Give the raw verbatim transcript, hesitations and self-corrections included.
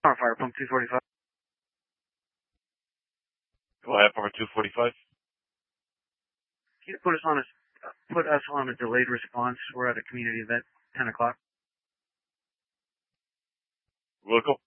Fire pump two forty-five. Go ahead, pump two forty-five. Can you put us on a put us on a delayed response? We're at a community event, ten o'clock. Local.